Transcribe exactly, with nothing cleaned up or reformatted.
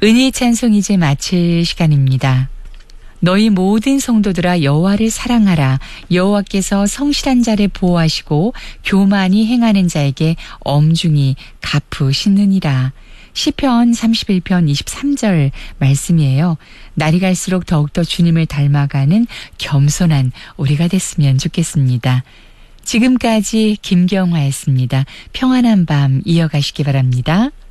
은희 찬송 이제 마칠 시간입니다. 너희 모든 성도들아 여호와를 사랑하라. 여호와께서 성실한 자를 보호하시고 교만이 행하는 자에게 엄중히 갚으시느니라. 시편 삼십일 편 이십삼 절 말씀이에요. 날이 갈수록 더욱더 주님을 닮아가는 겸손한 우리가 됐으면 좋겠습니다. 지금까지 김경화였습니다. 평안한 밤 이어가시기 바랍니다.